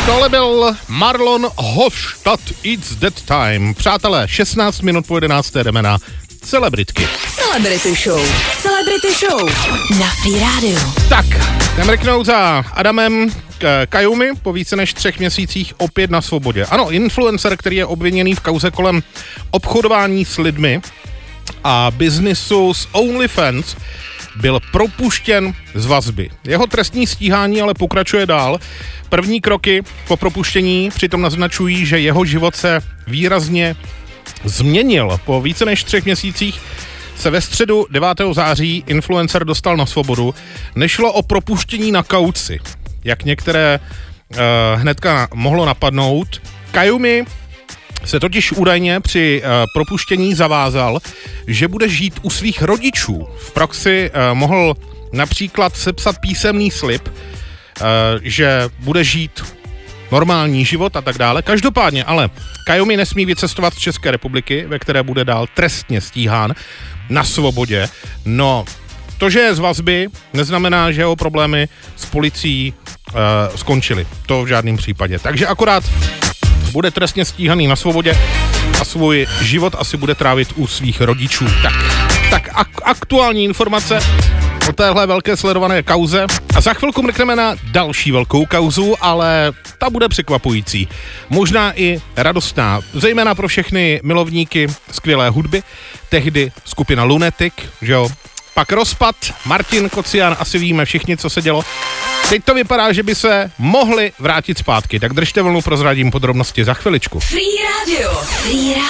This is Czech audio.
Tohle byl Marlon Hofstadt, It's That Time. Přátelé, 16 minut po 11. jdeme na celebritky. Celebrity Show na Free Radio. Tak, jdeme mrknout za Adamem Kajumi po více než 3 měsících opět na svobodě. Ano, influencer, který je obviněný v kauze kolem obchodování s lidmi a biznisu s OnlyFans, byl propuštěn z vazby. Jeho trestní stíhání ale pokračuje dál. První kroky po propuštění přitom naznačují, že jeho život se výrazně změnil. Po více než 3 měsících se ve středu 9. září influencer dostal na svobodu. Nešlo o propuštění na kauci, jak některé hnedka mohlo napadnout. Kajumi se totiž údajně při propuštění zavázal, že bude žít u svých rodičů. V praxi mohl například sepsat písemný slib, že bude žít normální život a tak dále. Každopádně ale Kajumi nesmí vycestovat z České republiky, ve které bude dál trestně stíhán na svobodě. No, to, že je z vazby, neznamená, že jeho problémy s policií skončily. To v žádném případě. Takže akorát bude trestně stíhaný na svobodě a svůj život asi bude trávit u svých rodičů. Tak aktuální informace o téhle velké sledované kauze. A za chvilku mrkneme na další velkou kauzu, ale ta bude překvapující. Možná i radostná, zejména pro všechny milovníky skvělé hudby. Tehdy skupina Lunatic, že jo? Pak rozpad, Martin Kocian, asi víme všichni, co se dělo. Teď to vypadá, že by se mohli vrátit zpátky. Tak držte vlnu, prozradím podrobnosti za chviličku. Free Radio.